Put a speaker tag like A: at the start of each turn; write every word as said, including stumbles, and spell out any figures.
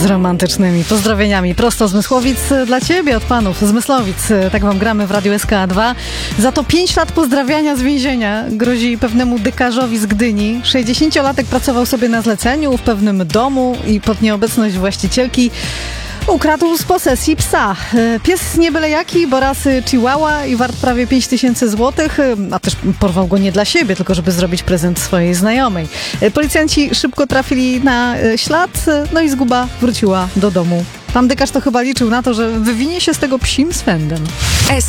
A: z romantycznymi pozdrowieniami prosto z Mysłowic dla Ciebie, od panów z Myslowic. Tak wam gramy w Radiu S K A dwa. Za to pięć lat pozdrawiania z więzienia grozi pewnemu dykarzowi z Gdyni. sześćdziesięciolatek pracował sobie na zleceniu w pewnym domu i pod nieobecność właścicielki ukradł z posesji psa. Pies nie byle jaki, bo rasy Chihuahua i wart prawie pięć tysięcy złotych, a też porwał go nie dla siebie, tylko żeby zrobić prezent swojej znajomej. Policjanci szybko trafili na ślad, no i zguba wróciła do domu. Pan dykarz to chyba liczył na to, że wywinie się z tego psim swędem.